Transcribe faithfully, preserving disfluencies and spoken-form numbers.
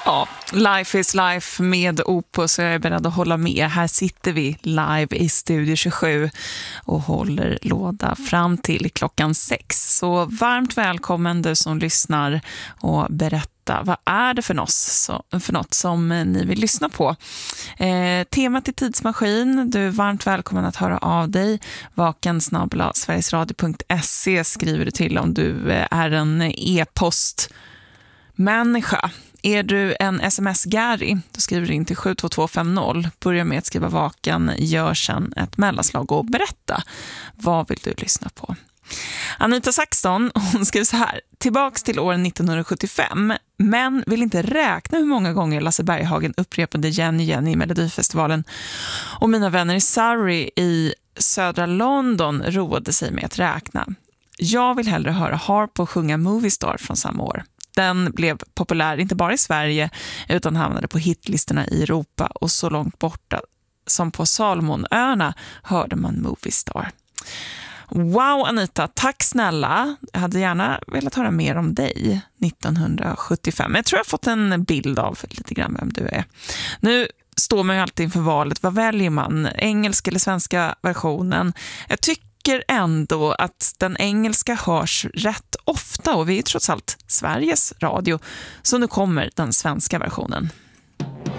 Ja, Life is Life med Opus, och jag är beredd att hålla med. Här sitter vi live i Studio tjugosju och håller låda fram till klockan sex. Så varmt välkommen du som lyssnar och berätta, vad är det för, oss, för något som ni vill lyssna på? Eh, temat är tidsmaskin. Du är varmt välkommen att höra av dig. vaken snabel-a sverigesradio punkt se skriver du till om du är en e-postmänniska. Är du en sms-gary, då skriver du in till sju två två fem noll. Börja med att skriva vaken, gör sen ett mellanslag och berätta. Vad vill du lyssna på? Anita Saxton, hon skriver så här. Tillbaks till år nittonhundrasjuttiofem, men vill inte räkna hur många gånger Lasse Berghagen upprepade Jenny Jenny i Melodifestivalen. Och mina vänner i Surrey i södra London roade sig med att räkna. Jag vill hellre höra Harpo sjunga Movie Star från samma år. Den blev populär inte bara i Sverige utan hamnade på hitlistorna i Europa, och så långt borta som på Salomonöarna hörde man Movie Star. Wow Anita, tack snälla. Jag hade gärna velat höra mer om dig nittonhundrasjuttiofem. Jag tror jag har fått en bild av lite grann vem du är. Nu står man ju alltid inför valet. Vad väljer man? Engelska eller svenska versionen? Jag tycker ändå att den engelska hörs rätt ofta, och vi är trots allt Sveriges radio. Så nu kommer den svenska versionen.